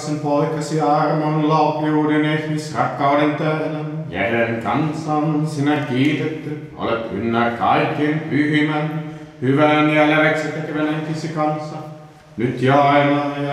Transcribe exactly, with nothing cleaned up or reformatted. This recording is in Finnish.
taivaallisen poikasi armon, lahjuuden, ihmisrakkauden tähden. Jälleen kansan sinä kiitetty, olet ynnä kaikkien pyhimmän, hyvän ja läveksi tekevän enkisi kanssa, nyt ja aina ja